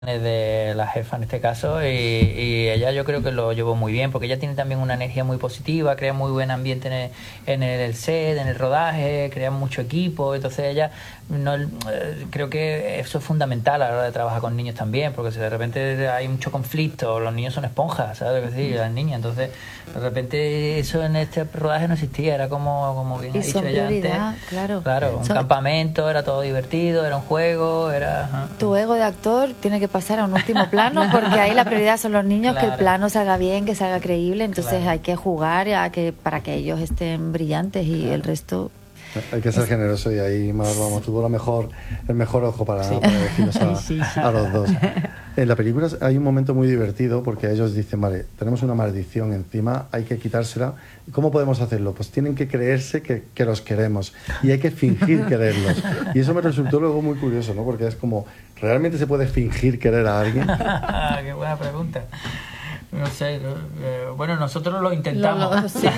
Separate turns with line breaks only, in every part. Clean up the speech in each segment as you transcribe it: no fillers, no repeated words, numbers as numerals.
de la jefa en este caso y ella yo creo que lo llevó muy bien porque ella tiene también una energía muy positiva, crea muy buen ambiente en el set, en el rodaje, crea mucho equipo, entonces ella no, creo que eso es fundamental a la hora de trabajar con niños también, porque si de repente hay mucho conflicto, los niños son esponjas, ¿sabes? Es decir, las niñas, entonces de repente eso en este rodaje no existía, era como bien ha dicho ella antes, claro, un campamento, era todo divertido, era un juego, era...
Tu ego de actor tiene que pasar a un último plano porque ahí la prioridad son los niños, que el plano salga bien, que salga creíble, entonces hay que jugar para que ellos estén brillantes y el resto...
Hay que ser generoso y ahí Mar, vamos, tuvo el mejor ojo para elegirnos a los dos. En la película hay un momento muy divertido porque ellos dicen, vale, tenemos una maldición encima, hay que quitársela. ¿Cómo podemos hacerlo? Pues tienen que creerse que los queremos y hay que fingir quererlos. Y eso me resultó luego muy curioso, ¿no? Porque es como, ¿realmente se puede fingir querer a alguien?
Qué buena pregunta. No sé, bueno, nosotros lo intentamos.
Sí.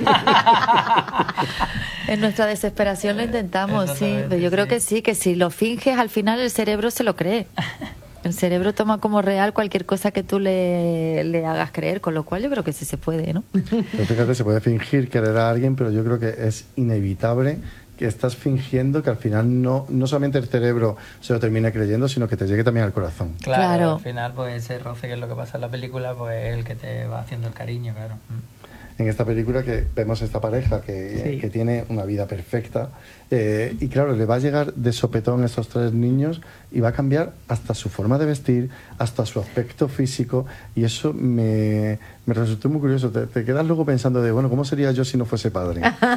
En nuestra desesperación lo intentamos, sí. Pero yo creo que si lo finges, al final el cerebro se lo cree. El cerebro toma como real cualquier cosa que tú le hagas creer, con lo cual yo creo que sí se puede, ¿no?
Pero fíjate, se puede fingir querer a alguien, pero yo creo que es inevitable que estás fingiendo que al final no solamente el cerebro se lo termina creyendo, sino que te llegue también al corazón.
Claro. Al final pues ese roce, que es lo que pasa en la película, pues es el que te va haciendo el cariño, claro.
En esta película que vemos esta pareja que tiene una vida perfecta y claro, le va a llegar de sopetón estos tres niños y va a cambiar hasta su forma de vestir, hasta su aspecto físico, y eso me resultó muy curioso. Te quedas luego pensando de, bueno, ¿cómo sería yo si no fuese padre?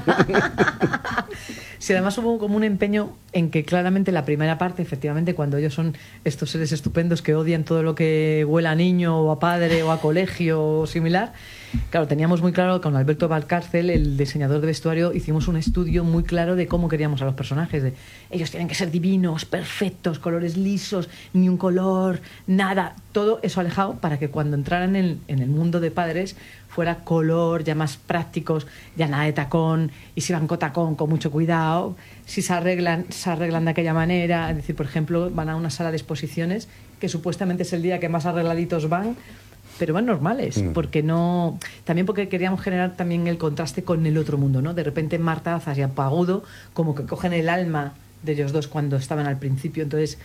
Sí, además hubo como un empeño en que claramente la primera parte, efectivamente, cuando ellos son estos seres estupendos que odian todo lo que huela a niño o a padre o a colegio o similar, claro, teníamos muy claro con Alberto Valcárcel, el diseñador de vestuario, hicimos un estudio muy claro de cómo queríamos a los personajes, de ellos tienen que ser divinos, perfectos, colores lisos, ni un color, nada, todo eso alejado para que cuando entraran en el mundo de padres fuera color, ya más prácticos, ya nada de tacón, y si van con tacón, con mucho cuidado, si se arreglan de aquella manera, es decir, por ejemplo, van a una sala de exposiciones que supuestamente es el día que más arregladitos van, pero van normales, porque no... También porque queríamos generar también el contraste con el otro mundo, ¿no? De repente Marta Azas y Apagudo como que cogen el alma de ellos dos cuando estaban al principio, entonces...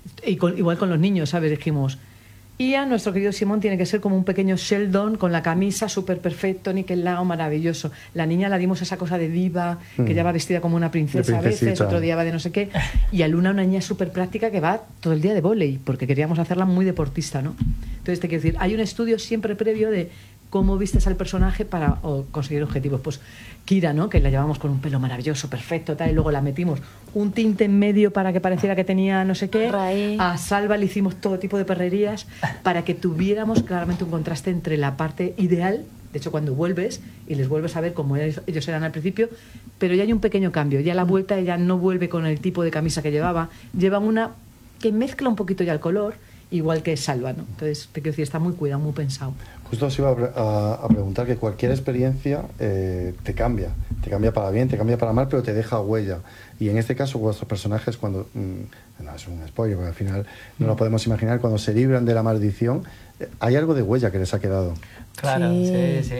igual con los niños, ¿sabes? Dijimos... Y a nuestro querido Simón tiene que ser como un pequeño Sheldon con la camisa súper perfecto, niquelado, maravilloso. La niña la dimos esa cosa de diva, que ya va vestida como una princesa a veces, otro día va de no sé qué. Y a Luna, una niña súper práctica que va todo el día de vóley, porque queríamos hacerla muy deportista, ¿no? Entonces, te quiero decir, hay un estudio siempre previo de cómo vistes al personaje para conseguir objetivos. Pues Kira, ¿no? Que la llevamos con un pelo maravilloso, perfecto, tal, y luego la metimos un tinte en medio para que pareciera que tenía no sé qué.
Raíz.
A Salva le hicimos todo tipo de perrerías para que tuviéramos claramente un contraste entre la parte ideal, de hecho cuando vuelves y les vuelves a ver como ellos eran al principio, pero ya hay un pequeño cambio, ya a la vuelta ella no vuelve con el tipo de camisa que llevaba, llevan una que mezcla un poquito ya el color, igual que Salva, ¿no? Entonces, te quiero decir, está muy cuidado, muy pensado.
Justo os iba a preguntar que cualquier experiencia te cambia para bien, te cambia para mal, pero te deja huella. Y en este caso, vuestros personajes, cuando... no es un spoiler, porque al final no lo podemos imaginar, cuando se libran de la maldición, hay algo de huella que les ha quedado.
Claro, sí,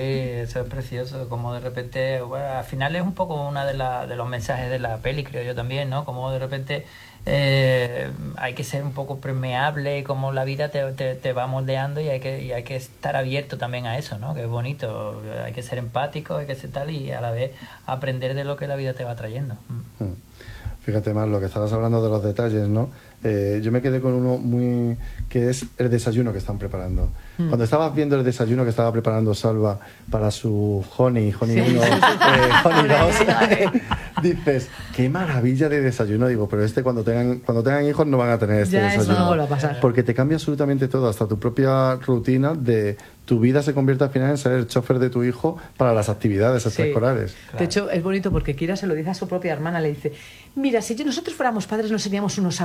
eso es precioso, como de repente, bueno, al final es un poco uno de los mensajes de la peli, creo yo también, ¿no? Como de repente hay que ser un poco permeable, como la vida te va moldeando y hay que estar abierto también a eso, ¿no? Que es bonito, hay que ser empático, hay que ser tal y a la vez aprender de lo que la vida te va trayendo.
Fíjate más, lo que estabas hablando de los detalles, ¿no? Yo me quedé con uno muy... que es el desayuno que están preparando. Cuando estabas viendo el desayuno que estaba preparando Salva para su Honey 1, Honey 2, dices, qué maravilla de desayuno. Digo, pero cuando tengan hijos no van a tener este desayuno.
Eso no va a pasar.
Porque te cambia absolutamente todo, hasta tu propia rutina de... Tu vida se convierte al final en ser el chofer de tu hijo para las actividades extraescolares.
Claro. De hecho, es bonito porque Kira se lo dice a su propia hermana, le dice, mira, si nosotros fuéramos padres no seríamos unos amargados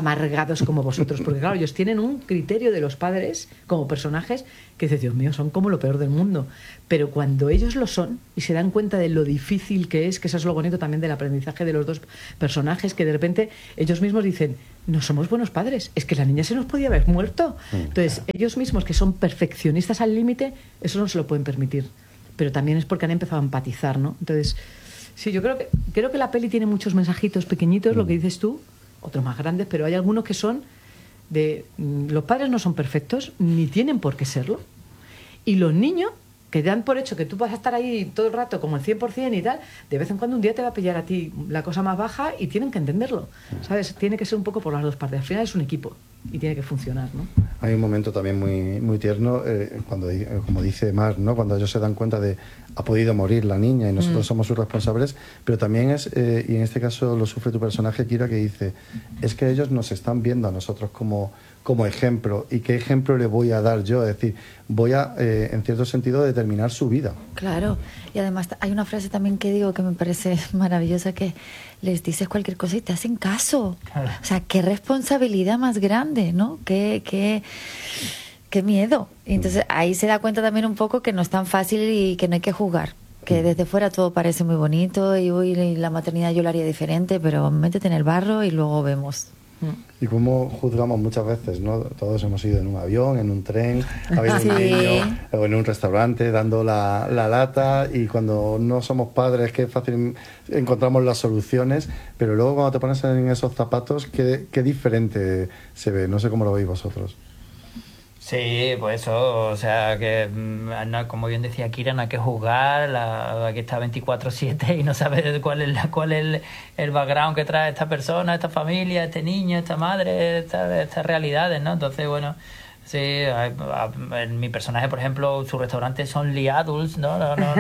complicados como vosotros, porque claro, ellos tienen un criterio de los padres como personajes que dices, Dios mío, son como lo peor del mundo. Pero cuando ellos lo son y se dan cuenta de lo difícil que es, que eso es lo bonito también del aprendizaje de los dos personajes, que de repente ellos mismos dicen, no somos buenos padres, es que la niña se nos podía haber muerto. Entonces, ellos mismos que son perfeccionistas al límite, eso no se lo pueden permitir. Pero también es porque han empezado a empatizar, ¿no? Entonces, sí, yo creo que la peli tiene muchos mensajitos pequeñitos, lo que dices tú, otros más grandes, pero hay algunos que son de... Los padres no son perfectos, ni tienen por qué serlo. Y los niños, que dan por hecho que tú vas a estar ahí todo el rato como el 100% y tal, de vez en cuando un día te va a pillar a ti la cosa más baja y tienen que entenderlo, ¿sabes? Tiene que ser un poco por las dos partes. Al final es un equipo y tiene que funcionar, ¿no?
Hay un momento también muy tierno, cuando como dice Mar, ¿no? Cuando ellos se dan cuenta de ha podido morir la niña y nosotros somos sus responsables, pero también es, y en este caso lo sufre tu personaje, Kira, que dice, es que ellos nos están viendo a nosotros como ejemplo, y qué ejemplo le voy a dar yo, es decir, voy a, en cierto sentido, determinar su vida.
Claro, y además hay una frase también que digo que me parece maravillosa, que les dices cualquier cosa y te hacen caso. Claro. O sea, qué responsabilidad más grande, ¿no? Qué miedo. Y entonces ahí se da cuenta también un poco que no es tan fácil y que no hay que juzgar. Que desde fuera todo parece muy bonito y uy, la maternidad yo la haría diferente, pero métete en el barro y luego vemos.
Y cómo juzgamos muchas veces, ¿no? Todos hemos ido en un avión, en un tren, ha habido un niño, o en un restaurante dando la lata, y cuando no somos padres, qué fácil encontramos las soluciones, pero luego cuando te pones en esos zapatos, qué diferente se ve. No sé cómo lo veis vosotros.
Sí, pues eso, o sea, que no, como bien decía Kira, no hay que juzgar, aquí está 24/7 y no sabes cuál es el background que trae esta persona, esta familia, este niño, esta madre, estas realidades, ¿no? Entonces, bueno, sí, en mi personaje, por ejemplo, su restaurante son only adults, ¿no?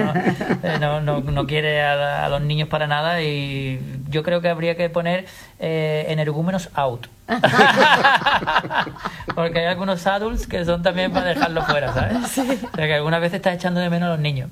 No quiere a los niños para nada, y yo creo que habría que poner energúmenos out. Porque hay algunos adults que son también para dejarlo fuera, ¿sabes? Sí. O sea, que algunas veces estás echando de menos a los niños.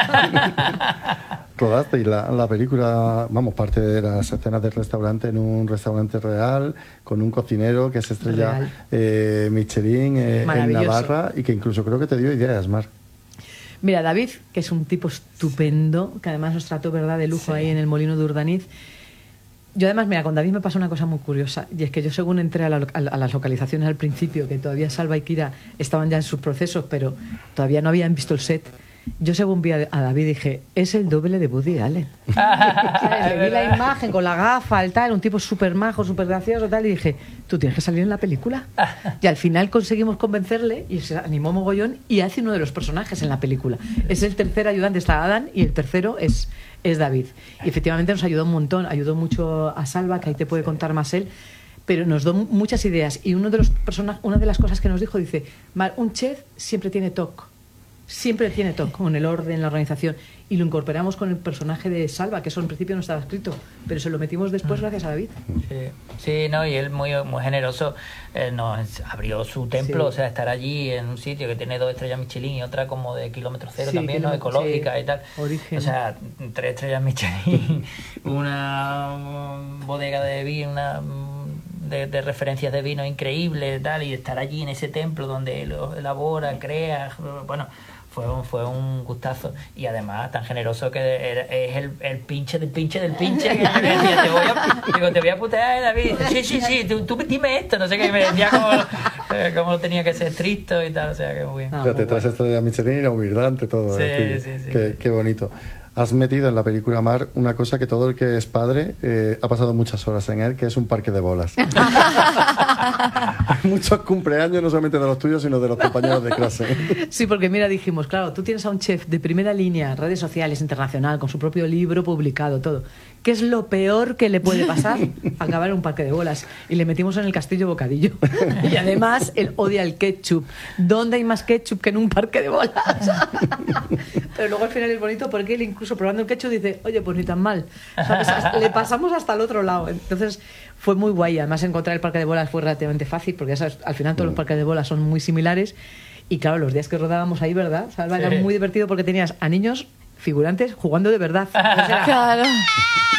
Rodaste y la película, vamos, parte de las escenas del restaurante en un restaurante real, con un cocinero que se estrella Michelin en Navarra, y que incluso creo que te dio ideas, Mar.
Mira, David, que es un tipo estupendo, que además nos trató, ¿verdad?, de lujo ahí en el Molino de Urdaniz. Yo además, mira, con David me pasó una cosa muy curiosa, y es que yo, según entré a las localizaciones al principio, que todavía Salva y Kira estaban ya en sus procesos, pero todavía no habían visto el set, yo, según vi a David, dije, es el doble de Woody Allen. ¿Sabes? Le vi la imagen con la gafa, el tal, un tipo súper majo, súper gracioso, tal, y dije, tú tienes que salir en la película. Y al final conseguimos convencerle y se animó mogollón y hace uno de los personajes en la película. Es el tercer ayudante, está Adam, y el tercero es David. Y efectivamente nos ayudó un montón, ayudó mucho a Salva, que ahí te puede contar más él, pero nos dio muchas ideas. Y una de las cosas que nos dijo, dice, un chef siempre tiene toque con el orden, la organización, y lo incorporamos con el personaje de Salva, que eso en principio no estaba escrito, pero se lo metimos después gracias a David.
Sí, no, y él muy generoso, nos abrió su templo, o sea, estar allí en un sitio que tiene 2 estrellas Michelin y otra como de kilómetro cero también, ¿no? Ecológica y tal.
Origen.
O sea, 3 estrellas Michelin, una bodega de vino, de referencias de vino increíble, tal, y estar allí en ese templo donde lo elabora, crea, bueno, fue un gustazo, y además tan generoso que es el pinche del pinche que me decía, te voy a putear, David. Sí, tú tú dime esto, no sé qué, me decía cómo tenía que ser estricto y tal, o sea que muy bien.
Te traes esto de la Michelin y la humildad ante todo.
Sí.
Qué bonito. Has metido en la película, Mar, una cosa que todo el que es padre ha pasado muchas horas en él, que es un parque de bolas. Hay muchos cumpleaños, no solamente de los tuyos, sino de los compañeros de clase.
Sí, porque mira, dijimos, claro, tú tienes a un chef de primera línea, redes sociales, internacional, con su propio libro publicado, todo. ¿Qué es lo peor que le puede pasar? Acabar en un parque de bolas. Y le metimos en el castillo bocadillo. Y además, él odia el ketchup. ¿Dónde hay más ketchup que en un parque de bolas? Pero luego al final es bonito porque él, incluso probando el ketchup, dice, oye, pues ni tan mal. ¿Sabes? Le pasamos hasta el otro lado. Entonces fue muy guay. Además, encontrar el parque de bolas fue relativamente fácil, porque ya sabes, al final todos los parques de bolas son muy similares. Y claro, los días que rodábamos ahí, ¿verdad? Salva, era muy divertido porque tenías a niños figurantes jugando de verdad.
Claro.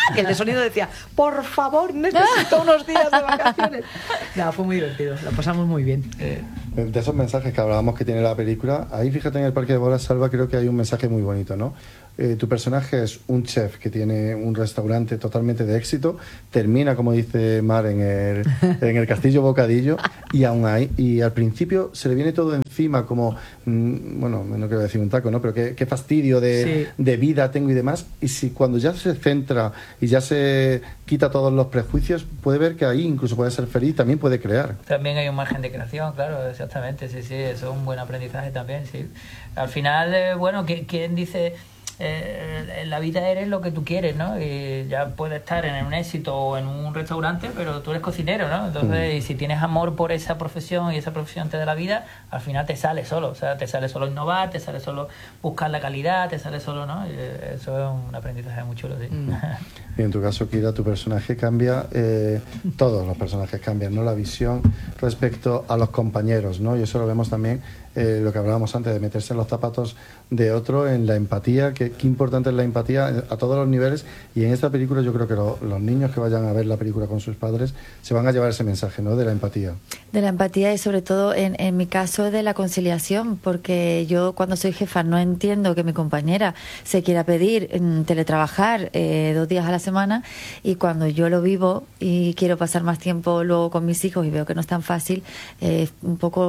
que el de sonido decía, por favor, necesito unos días de vacaciones. Nada, fue muy divertido, lo pasamos muy bien.
De esos mensajes que hablábamos que tiene la película, ahí fíjate en el Parque de Bolas, Salva, creo que hay un mensaje muy bonito, ¿no? Tu personaje es un chef que tiene un restaurante totalmente de éxito, termina, como dice Mar, en el Castillo Bocadillo, y aún ahí, y al principio se le viene todo encima como, bueno, no quiero decir un taco, ¿no? Pero qué fastidio de vida tengo y demás, y si cuando ya se centra y ya se quita todos los prejuicios, puede ver que ahí incluso puede ser feliz, también puede crear.
También hay un margen de creación, claro, exactamente, sí, eso es un buen aprendizaje también, sí. Al final, bueno, ¿quién dice...? En la vida eres lo que tú quieres, ¿no? Y ya puedes estar en un éxito o en un restaurante, pero tú eres cocinero, ¿no? Entonces, y si tienes amor por esa profesión y esa profesión te da la vida, al final te sale solo, o sea, te sale solo innovar, te sale solo buscar la calidad, te sale solo, ¿no? Y eso es un aprendizaje muy chulo, sí.
Y en tu caso, Kira, tu personaje cambia, todos los personajes cambian, ¿no? La visión respecto a los compañeros, ¿no? Y eso lo vemos también, lo que hablábamos antes, de meterse en los zapatos de otro, en la empatía, qué importante es la empatía a todos los niveles, y en esta película yo creo que los niños que vayan a ver la película con sus padres se van a llevar ese mensaje, ¿no? De la empatía.
De la empatía y sobre todo en mi caso de la conciliación, porque yo cuando soy jefa no entiendo que mi compañera se quiera pedir teletrabajar 2 días a la semana, y cuando yo lo vivo y quiero pasar más tiempo luego con mis hijos y veo que no es tan fácil, un poco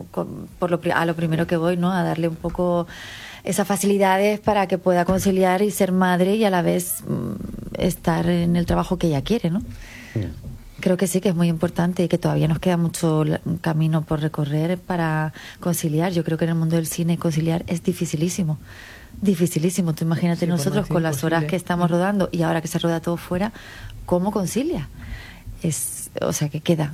a lo primero que voy, ¿no? A darle un poco esas facilidades para que pueda conciliar y ser madre y a la vez estar en el trabajo que ella quiere, ¿no? Creo que sí, que es muy importante y que todavía nos queda mucho camino por recorrer para conciliar. Yo creo que en el mundo del cine conciliar es dificilísimo. Dificilísimo. Tú imagínate nosotros con las horas que estamos rodando y ahora que se rueda todo fuera, ¿cómo concilia? O sea que queda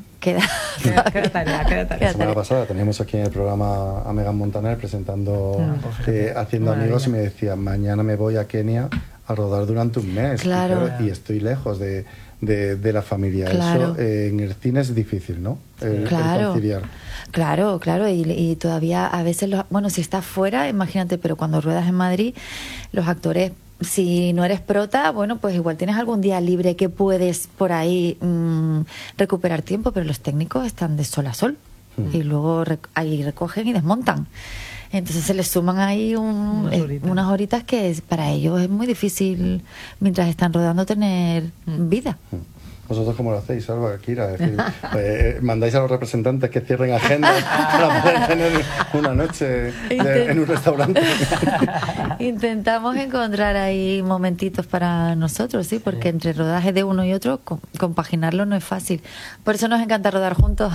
tarea.
La semana pasada teníamos aquí en el programa a Megan Montaner presentando Haciendo Amigos, y me decía, mañana me voy a Kenia a rodar durante un mes.
Claro.
Y estoy lejos de la familia.
Claro.
Eso en el cine es difícil, ¿no? El conciliar.
Claro, y todavía a veces, bueno, si estás fuera, imagínate, pero cuando ruedas en Madrid, los actores, si no eres prota, bueno, pues igual tienes algún día libre que puedes por ahí recuperar tiempo, pero los técnicos están de sol a sol y luego ahí recogen y desmontan. Entonces se les suman ahí unas horitas que para ellos es muy difícil, mientras están rodando, tener vida.
¿Vosotros cómo lo hacéis, Salva, Kira? Es decir, ¿mandáis a los representantes que cierren agendas para poder tener una noche en un restaurante?
Intentamos encontrar ahí momentitos para nosotros, sí, porque entre rodajes de uno y otro compaginarlo no es fácil. Por eso nos encanta rodar juntos.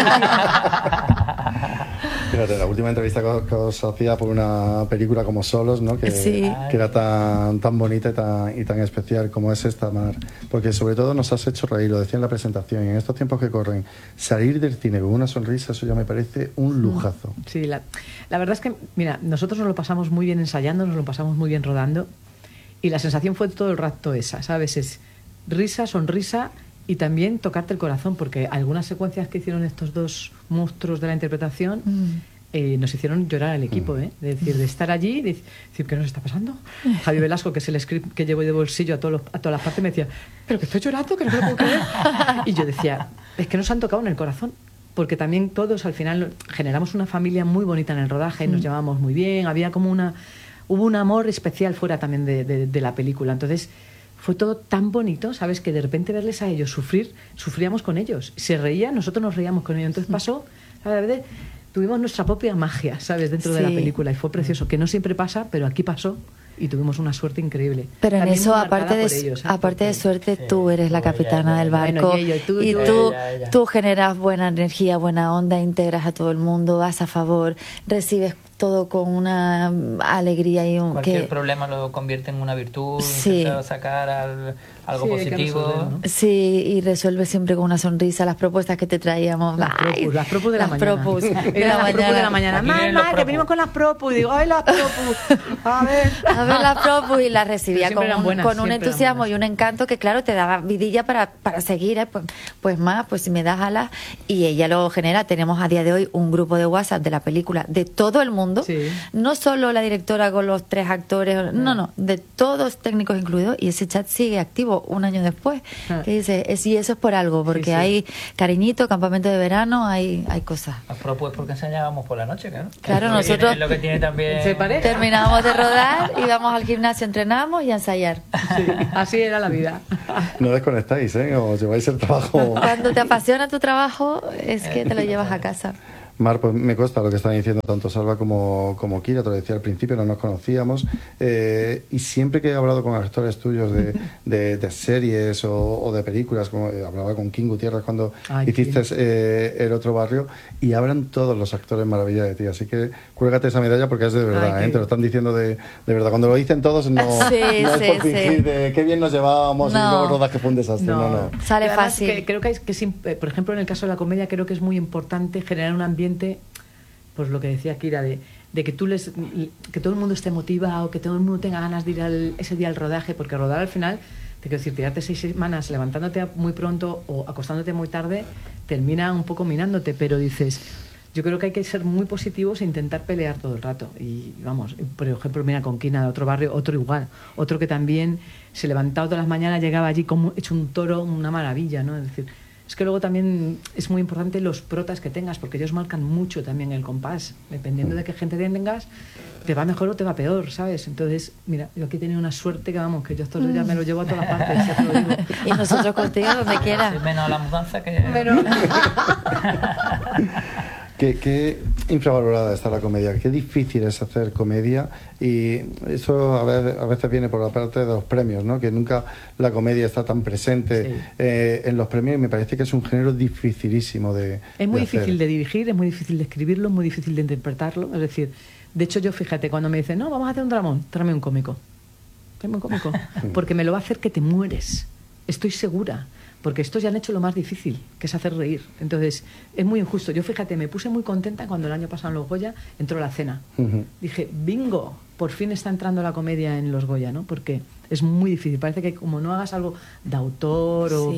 Fíjate, la última entrevista que os hacía por una película como Solos, ¿no? Que era tan bonita y tan especial como es esta, Mar. Porque sobre todo nos has hecho reír, lo decía en la presentación, y en estos tiempos que corren, salir del cine con una sonrisa, eso ya me parece un lujazo.
Sí, la verdad es que, mira, nosotros nos lo pasamos muy bien ensayando, nos lo pasamos muy bien rodando, y la sensación fue todo el rato esa, ¿sabes? Es risa, sonrisa y también tocarte el corazón, porque algunas secuencias que hicieron estos dos monstruos de la interpretación nos hicieron llorar al equipo, de decir, de estar allí, de decir, ¿qué nos está pasando? Javi Velasco, que es el script que llevo de bolsillo a todas las partes, me decía, pero que estoy llorando, que no me lo puedo creer. Y yo decía, es que nos han tocado en el corazón, porque también todos al final generamos una familia muy bonita en el rodaje, nos llevábamos muy bien, había como hubo un amor especial fuera también de la película. Entonces fue todo tan bonito, ¿sabes? Que de repente verles a ellos sufríamos con ellos. Se reían, nosotros nos reíamos con ellos. Entonces pasó, ¿sabes? Tuvimos nuestra propia magia, ¿sabes? Dentro de la película, y fue precioso, que no siempre pasa, pero aquí pasó y tuvimos una suerte increíble.
Pero en
también
eso, aparte de suerte, tú eres la capitana del barco, y tú generas buena energía, buena onda, integras a todo el mundo, vas a favor, recibes todo con una alegría y
cualquier problema lo convierte en una virtud, intenta sacar algo positivo.
Resolver, ¿no?
Sí, y resuelve siempre con una sonrisa las propuestas que te traíamos.
Las propus de la mañana.
Era las propus de la mañana.
Mamá, que venimos con las propus. Y digo, ay, las propus. A ver
las propus, y las recibía con un entusiasmo y un encanto que, claro, te daba vidilla para seguir. Pues si me das alas. Y ella lo genera. Tenemos a día de hoy un grupo de WhatsApp de la película de todo el mundo mundo.
Sí.
No solo la directora con los 3 actores, no, de todos técnicos incluidos, y ese chat sigue activo un año después. Que dice, y eso es por algo, porque hay cariñito, campamento de verano, hay cosas.
Pues porque enseñábamos por la noche, claro.
Claro, nosotros
Es lo que tiene también...
terminábamos de rodar, íbamos al gimnasio, entrenamos y a ensayar.
Sí, así era la vida.
No desconectáis, ¿eh? Os lleváis el trabajo.
Cuando te apasiona tu trabajo, es que te lo llevas a casa.
Mar, pues me consta lo que están diciendo tanto Salva como Kira, te lo decía al principio, no nos conocíamos, y siempre que he hablado con actores tuyos de series o de películas, como hablaba con King Gutiérrez cuando hiciste El Otro Barrio, y hablan todos los actores maravilla de ti, así que cuélgate esa medalla porque es de verdad, te lo están diciendo de verdad. Cuando lo dicen todos no es por fingir de qué bien nos llevábamos y luego rodaje fue un desastre, no.
Sale fácil.
Creo que por ejemplo, en el caso de la comedia, creo que es muy importante generar un ambiente, pues lo que decía Kira, de que que todo el mundo esté motivado, que todo el mundo tenga ganas de ir ese día al rodaje, porque rodar al final, te quiero decir, tirarte 6 semanas levantándote muy pronto o acostándote muy tarde, termina un poco minándote, pero dices, yo creo que hay que ser muy positivos e intentar pelear todo el rato. Y vamos, por ejemplo, mira con Kina de Otro Barrio, otro igual, otro que también se levantaba todas las mañanas, llegaba allí como hecho un toro, una maravilla, ¿no? Es decir, es que luego también es muy importante los protas que tengas, porque ellos marcan mucho también el compás. Dependiendo de qué gente tengas, te va mejor o te va peor, ¿sabes? Entonces, mira, yo aquí he tenido una suerte que, vamos, que yo esto ya me lo llevo a todas partes, ya te lo digo.
Y nosotros contigo, donde quieras.
Menos la mudanza que...
¿Qué infravalorada está la comedia? Qué difícil es hacer comedia, y eso a veces viene por la parte de los premios, ¿no? Que nunca la comedia está tan presente en los premios, y me parece que es un género dificilísimo de
Es muy
hacer.
difícil de dirigir, es muy difícil de escribirlo, es muy difícil de interpretarlo. Es decir, de hecho yo, fíjate, cuando me dicen, no, vamos a hacer un dramón, tráeme un cómico. Tráeme un cómico, porque me lo va a hacer que te mueres. Estoy segura. Porque estos ya han hecho lo más difícil, que es hacer reír. Entonces, es muy injusto. Yo, fíjate, me puse muy contenta cuando el año pasado en los Goya entró La Cena. Dije, bingo, por fin está entrando la comedia en los Goya, ¿no? Porque es muy difícil. Parece que como no hagas algo de autor o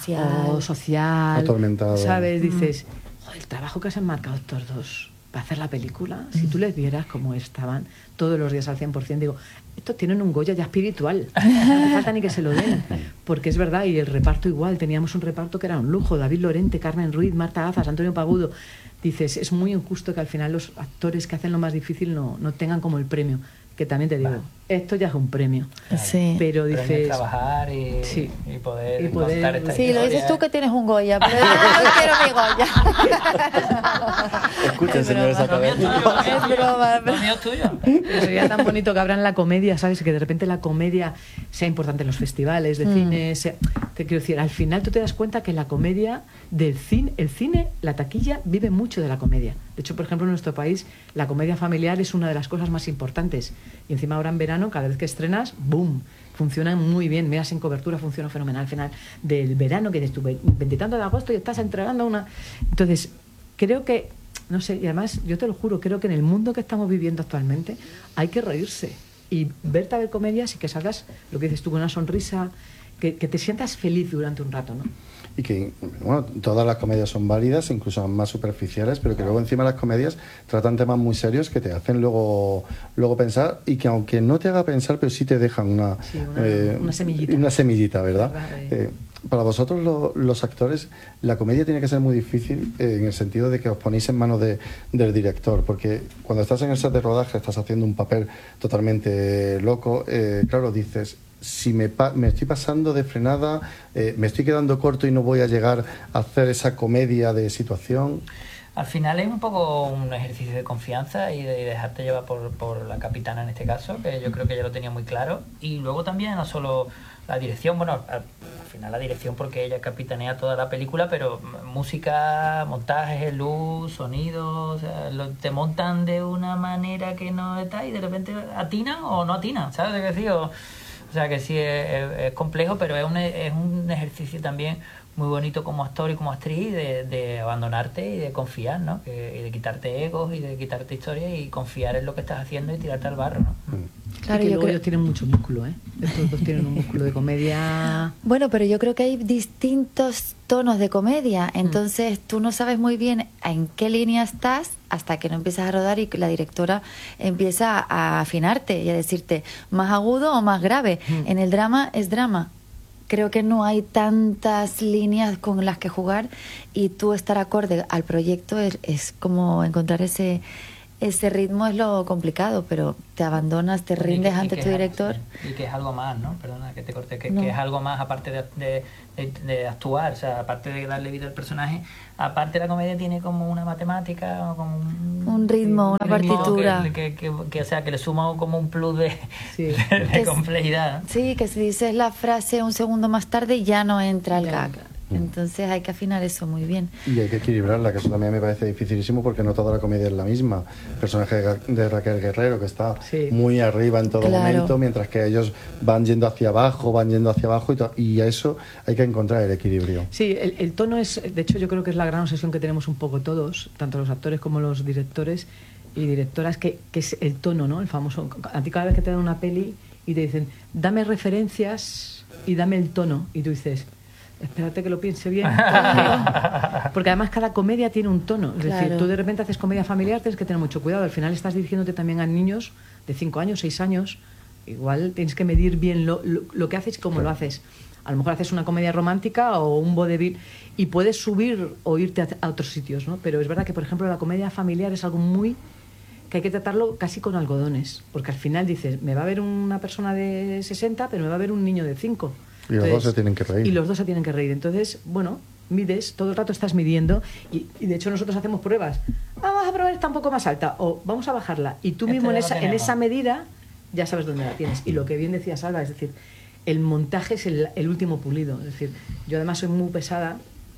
social,
atormentado,
¿sabes? Dices, joder, el trabajo que se han marcado estos dos para hacer la película, si tú les vieras cómo estaban todos los días al 100%, digo, estos tienen un Goya ya espiritual, no hace falta ni que se lo den, porque es verdad. Y el reparto igual, teníamos un reparto que era un lujo: David Lorente, Carmen Ruiz, Marta Gazas, Antonio Pagudo. Dices, es muy injusto que al final los actores que hacen lo más difícil no tengan como el premio, que también te digo, esto ya es un premio.
Sí.
Pero dices,
trabajar y poder contar esta
sí,
historia.
Lo dices tú que tienes un Goya, pero yo quiero mi Goya.
Escuchen, señores académicos.
Es broma.
Lo mío es tuyo.
Pero sería tan bonito que abran la comedia, ¿sabes? Que de repente la comedia sea importante en los festivales de cine. Te quiero decir, al final tú te das cuenta que la comedia del cine, el cine, la taquilla, vive mucho de la comedia. De hecho, por ejemplo, en nuestro país, la comedia familiar es una de las cosas más importantes. Y encima ahora en verano, cada vez que estrenas, ¡boom!, funciona muy bien. Mira, Sin Cobertura funciona fenomenal. Al final del verano, que dices tú, 20 y tanto de agosto y estás entregando una... Entonces, creo que, no sé, y además, yo te lo juro, creo que en el mundo que estamos viviendo actualmente hay que reírse y verte a ver comedias y que salgas, lo que dices tú, con una sonrisa, que te sientas feliz durante un rato, ¿no?
Y que, bueno, todas las comedias son válidas, incluso más superficiales, pero que luego encima las comedias tratan temas muy serios que te hacen luego pensar, y que aunque no te haga pensar, pero sí te dejan una semillita. Una semillita, ¿verdad? Para vosotros, los actores, la comedia tiene que ser muy difícil en el sentido de que os ponéis en manos del director, porque cuando estás en el set de rodaje estás haciendo un papel totalmente loco, claro, dices... Si me estoy pasando de frenada, me estoy quedando corto y no voy a llegar a hacer esa comedia de situación.
Al final es un poco un ejercicio de confianza y de dejarte llevar por la capitana en este caso, que yo creo que ella lo tenía muy claro. Y luego también no solo la dirección, bueno, al final la dirección porque ella capitanea toda la película, pero música, montaje, luz, sonido, o sea, te montan de una manera que no está y de repente atinan o no atinan, ¿sabes qué decir? O sea que sí, es complejo, pero es un ejercicio también muy bonito como actor y como actriz de abandonarte y de confiar, ¿no? Y de quitarte egos y de quitarte historias y confiar en lo que estás haciendo y tirarte al barro, ¿no?
Claro, y que luego ellos tienen mucho músculo, ¿eh? Estos dos tienen un músculo de comedia.
Bueno, pero yo creo que hay distintos tonos de comedia, entonces tú no sabes muy bien en qué línea estás hasta que no empiezas a rodar y la directora empieza a afinarte y a decirte más agudo o más grave. En el drama es drama. Creo que no hay tantas líneas con las que jugar y tú estar acorde al proyecto es como encontrar ese ritmo es lo complicado, pero te abandonas, te rindes ante tu director.
Y que es algo más, ¿no? Perdona que te corte, que es algo más aparte de actuar, o sea, aparte de darle vida al personaje, aparte la comedia tiene como una matemática, como
un ritmo, una partitura.
O sea, que le suma como un plus de complejidad, ¿no?
Sí, que si dices la frase un segundo más tarde ya no entra el gag. Entonces hay que afinar eso muy bien.
Y hay que equilibrarla, que eso también me parece dificilísimo porque no toda la comedia es la misma. El personaje de Raquel Guerrero, que está muy arriba en todo momento, mientras que ellos van yendo hacia abajo y a eso hay que encontrar el equilibrio.
Sí, el tono es, de hecho yo creo que es la gran obsesión que tenemos un poco todos, tanto los actores como los directores y directoras, que es el tono, ¿no? El famoso, a ti cada vez que te dan una peli y te dicen, dame referencias y dame el tono, y tú dices, espérate que lo piense bien, porque además cada comedia tiene un tono, es decir, tú de repente haces comedia familiar, tienes que tener mucho cuidado, al final estás dirigiéndote también a niños de 5 años, 6 años, igual tienes que medir bien lo que haces y cómo lo haces. A lo mejor haces una comedia romántica o un vodevil y puedes subir o irte a otros sitios, ¿no? Pero es verdad que, por ejemplo, la comedia familiar es algo que hay que tratarlo casi con algodones, porque al final dices, me va a ver una persona de 60, pero me va a ver un niño de 5.
Y los dos se tienen que reír.
Y los dos se tienen que reír. Entonces, bueno, mides, todo el rato estás midiendo y de hecho nosotros hacemos pruebas. Vamos a probar esta un poco más alta o vamos a bajarla. Y tú mismo en esa medida ya sabes dónde la tienes. Y lo que bien decía Salva, es decir, el montaje es el último pulido. Es decir, yo además soy muy pesada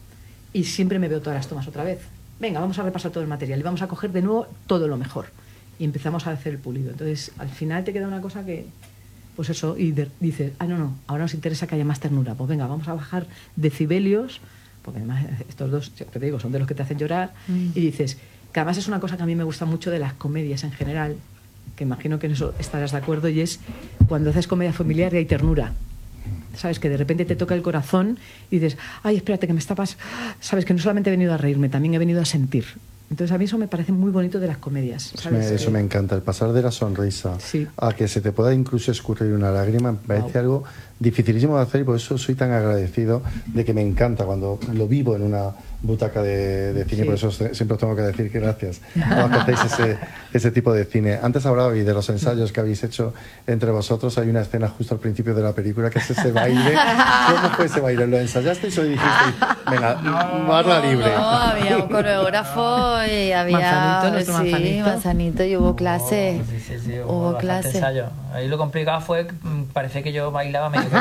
y siempre me veo todas las tomas otra vez. Venga, vamos a repasar todo el material y vamos a coger de nuevo todo lo mejor. Y empezamos a hacer el pulido. Entonces, al final te queda una cosa que... Pues eso, y dices, no, ahora nos interesa que haya más ternura. Pues venga, vamos a bajar decibelios, porque además estos dos, te digo, son de los que te hacen llorar. Y dices, que además es una cosa que a mí me gusta mucho de las comedias en general, que imagino que en eso estarás de acuerdo, y es cuando haces comedia familiar y hay ternura. Sabes, que de repente te toca el corazón y dices, ay, espérate, que me estabas... Sabes, que no solamente he venido a reírme, también he venido a sentir. Entonces a mí eso me parece muy bonito de las comedias, ¿sabes?
Eso me encanta, el pasar de la sonrisa a que se te pueda incluso escurrir una lágrima, me parece algo dificilísimo de hacer, y por eso soy tan agradecido de que me encanta cuando lo vivo en una butaca de cine. Por eso siempre os tengo que decir que gracias a los que hacéis ese tipo de cine. Antes hablabais de los ensayos que habéis hecho entre vosotros. Hay una escena justo al principio de la película que es ese baile. ¿Cómo fue ese baile? ¿Lo ensayasteis o dijisteis, venga, barra libre?
No, había un coreógrafo y había Manzanito, y hubo clase.
Hubo clase. Ensayo. Ahí lo complicado fue, parece que yo bailaba medio.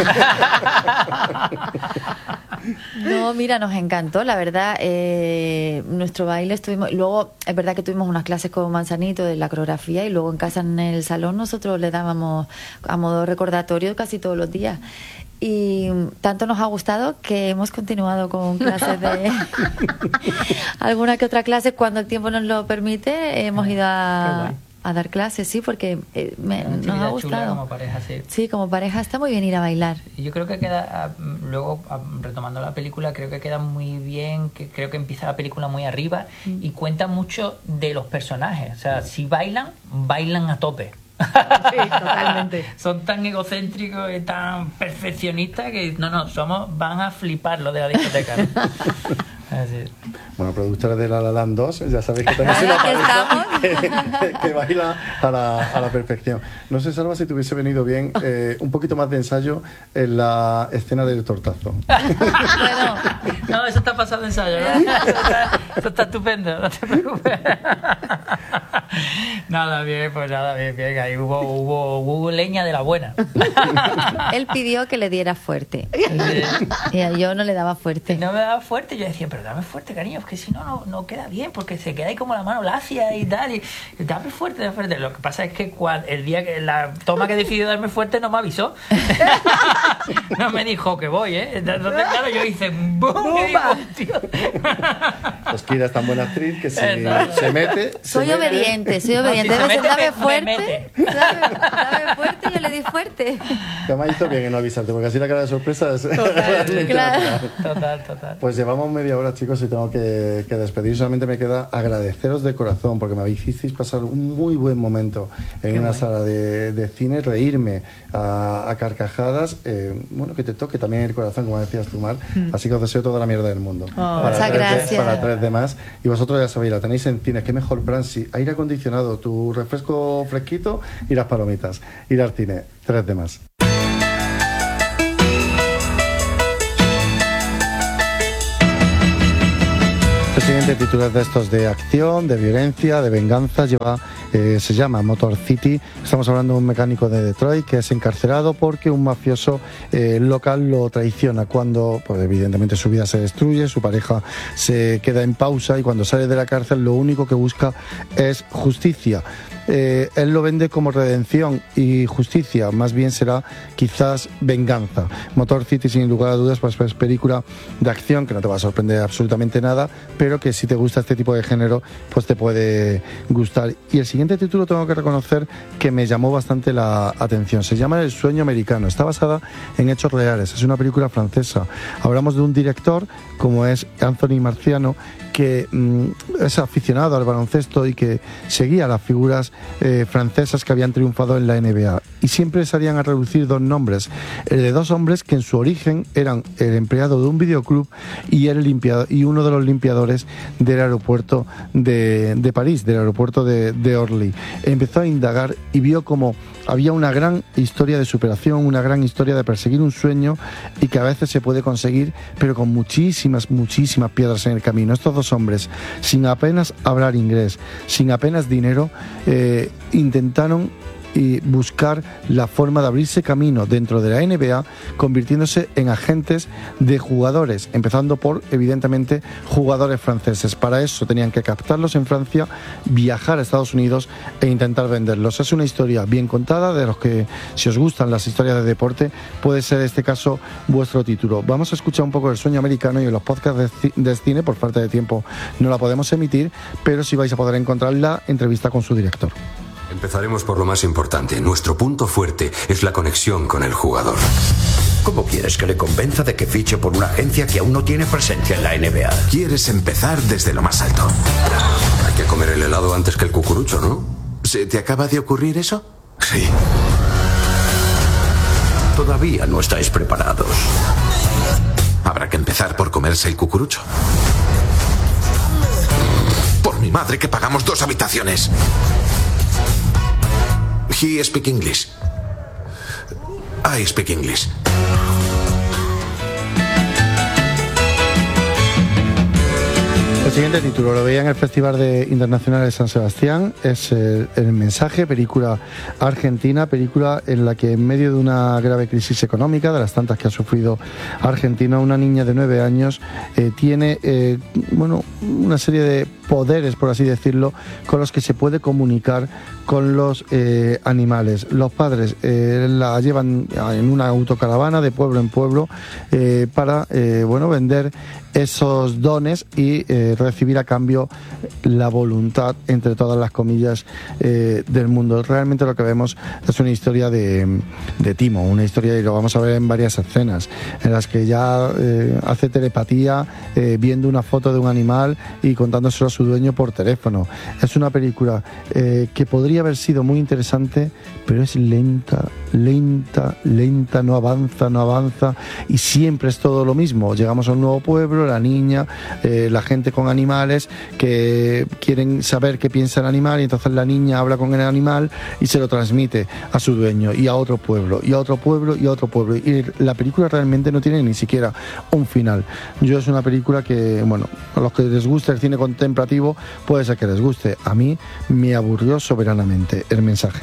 No, mira, nos encantó, la verdad. Nuestro baile estuvimos. Luego, es verdad que tuvimos unas clases con Manzanito de la coreografía, y luego en casa, en el salón, nosotros le dábamos a modo recordatorio casi todos los días. Y tanto nos ha gustado que hemos continuado con clases de alguna que otra clase cuando el tiempo nos lo permite. Hemos ido a dar clases, sí, porque nos ha gustado.
Como pareja,
sí, como pareja está muy bien ir a bailar.
Y yo creo que queda, luego retomando la película, creo que queda muy bien, que creo que empieza la película muy arriba y cuenta mucho de los personajes. O sea, si bailan a tope.
Sí, totalmente.
Son tan egocéntricos y tan perfeccionistas que van a flipar lo de la discoteca. Así.
Bueno, productora de La La Land 2, ya sabéis que tenemos una pareja que baila a la perfección. No sé, Salva, si te hubiese venido bien un poquito más de ensayo en la escena del tortazo.
Bueno, no, eso está pasado de ensayo, ¿no? Eso está estupendo, no te preocupes. Nada, bien. Ahí hubo leña de la buena.
Él pidió que le diera fuerte. Y yo no le daba fuerte.
No me daba fuerte, yo decía, pero dame fuerte, cariño, que si no queda bien, porque se queda ahí como la mano lacia y tal, y dame fuerte. Lo que pasa es que el día que la toma que decidió darme fuerte no me avisó. No me dijo que voy, entonces claro, yo hice ¡bum!
Pues Kira es tan buena actriz que si se mete...
Soy obediente, también debe ser dame fuerte. Dame fuerte, yo le di fuerte.
Que me ha visto bien en no avisarte, porque así la cara de sorpresa es...
Total.
Pues llevamos media hora, chicos, y tengo que despedir. Solamente me queda agradeceros de corazón, porque me hicisteis pasar un muy buen momento en una sala de cine, reírme a carcajadas, bueno, que te toque también el corazón, como decías tú, Mar. Así que os deseo toda la mierda del mundo.
Muchas gracias.
Para 3 de más. Y vosotros ya sabéis, la tenéis en cines. Qué mejor plan, si aire acondicionado, tu refresco fresquito y las palomitas. Ir al cine, 3 de más. El siguiente título es de estos de acción, de violencia, de venganza. Se llama Motor City. Estamos hablando de un mecánico de Detroit que es encarcelado porque un mafioso local lo traiciona. Cuando, pues evidentemente, su vida se destruye, su pareja se queda en pausa y cuando sale de la cárcel lo único que busca es justicia. Él lo vende como redención y justicia, más bien será quizás venganza. Motor City, sin lugar a dudas, pues es película de acción que no te va a sorprender absolutamente nada, pero que si te gusta este tipo de género, pues te puede gustar. Y el siguiente título tengo que reconocer que me llamó bastante la atención. Se llama El sueño americano. Está basada en hechos reales. Es una película francesa. Hablamos de un director como es Anthony Marciano, que es aficionado al baloncesto y que seguía las figuras francesas que habían triunfado en la NBA. Y siempre salían a relucir 2 nombres, el de 2 hombres que en su origen eran el empleado de un videoclub y uno de los limpiadores del aeropuerto de París, del aeropuerto de Orly. Empezó a indagar y vio como había una gran historia de superación, una gran historia de perseguir un sueño y que a veces se puede conseguir, pero con muchísimas piedras en el camino. Estos 2 hombres, sin apenas hablar inglés, sin apenas dinero, intentaron y buscar la forma de abrirse camino dentro de la NBA, convirtiéndose en agentes de jugadores, empezando por, evidentemente, jugadores franceses. Para eso tenían que captarlos en Francia, viajar a Estados Unidos e intentar venderlos. Es una historia bien contada, de los que, si os gustan las historias de deporte, puede ser este caso vuestro título. Vamos a escuchar un poco El sueño americano, y en los podcasts de cine, por falta de tiempo, no la podemos emitir, pero sí vais a poder encontrar la entrevista con su director.
Empezaremos por lo más importante. Nuestro punto fuerte es la conexión con el jugador.
¿Cómo quieres que le convenza de que fiche por una agencia que aún no tiene presencia en la NBA?
Quieres empezar desde lo más alto.
Hay que comer el helado antes que el cucurucho, ¿no?
¿Se te acaba de ocurrir eso?
Sí.
Todavía no estáis preparados.
Habrá que empezar por comerse el cucurucho. Por mi madre, que pagamos 2 habitaciones. He speak English. I speak English.
El siguiente título lo veía en el Festival Internacional de San Sebastián. Es El mensaje, película argentina, película en la que en medio de una grave crisis económica, de las tantas que ha sufrido Argentina, una niña de 9 años tiene una serie de poderes, por así decirlo, con los que se puede comunicar con los animales. Los padres la llevan en una autocaravana de pueblo en pueblo para vender esos dones y recibir a cambio la voluntad, entre todas las comillas, del mundo. Realmente lo que vemos es una historia de timo, una historia, y lo vamos a ver en varias escenas, en las que ya hace telepatía viendo una foto de un animal y contándoselo a su dueño por teléfono. Es una película que podría haber sido muy interesante, pero es lenta, no avanza, y siempre es todo lo mismo. Llegamos a un nuevo pueblo, la niña, la gente con animales que quieren saber qué piensa el animal, y entonces la niña habla con el animal y se lo transmite a su dueño, y a otro pueblo, y a otro pueblo, y a otro pueblo, y la película realmente no tiene ni siquiera un final. Es una película que, a los que les gusta el cine contemplativo puede ser que les guste. A mí me aburrió soberanamente. El mensaje.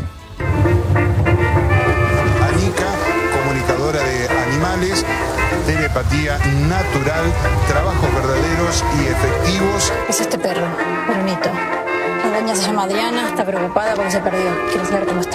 Anika, comunicadora de animales, telepatía natural, trabajos verdaderos y efectivos.
Es este perro, Brunito. La dueña se llama Adriana, está preocupada porque se perdió. Quiere saber cómo está.